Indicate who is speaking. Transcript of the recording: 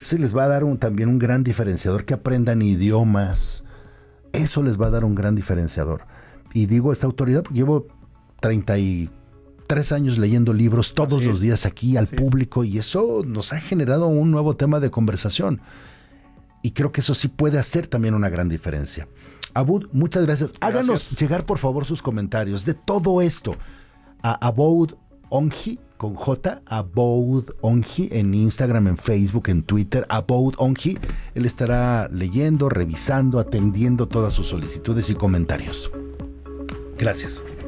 Speaker 1: Ese les va a dar también un gran diferenciador, que aprendan idiomas. Eso les va a dar un gran diferenciador. Y digo esta autoridad porque llevo 33 años leyendo libros todos los días aquí al público, y eso nos ha generado un nuevo tema de conversación. Y creo que eso sí puede hacer también una gran diferencia. Aboud, muchas gracias. Háganos llegar, por favor, sus comentarios de todo esto a Aboud Onji, con J, Aboud Onji, en Instagram, en Facebook, en Twitter, Aboud Onji. Él estará leyendo, revisando, atendiendo todas sus solicitudes y comentarios. Gracias.